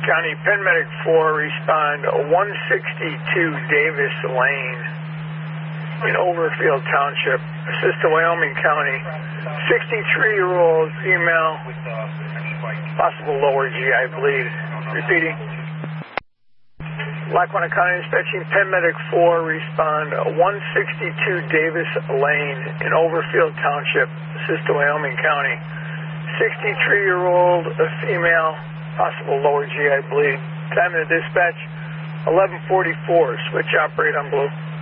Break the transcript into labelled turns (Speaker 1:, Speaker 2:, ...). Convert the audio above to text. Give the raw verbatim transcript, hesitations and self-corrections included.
Speaker 1: County, Penn Medic four, respond one sixty-two Davis Lane in Overfield Township. Assist to Wyoming County. sixty-three-year-old female, possible lower G I bleed. Repeating. Lackawanna County Inspection, Penn Medic four, respond one sixty-two Davis Lane in Overfield Township. Assist to Wyoming County. sixty-three-year-old female, possible lower G I bleed. Time of the dispatch, eleven forty-four. Switch operate on blue.